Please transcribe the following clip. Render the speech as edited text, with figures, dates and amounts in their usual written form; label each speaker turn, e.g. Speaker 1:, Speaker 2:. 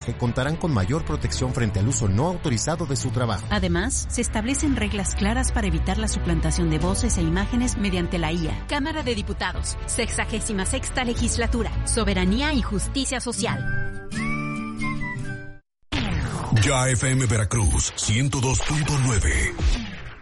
Speaker 1: mensaje contarán con mayor protección frente al uso no autorizado de su trabajo.
Speaker 2: Además, se establecen reglas claras para evitar la suplantación de voces e imágenes mediante la IA.
Speaker 3: Cámara de Diputados, 66ª Legislatura, Soberanía y Justicia Social.
Speaker 4: Ya FM Veracruz, 102.9.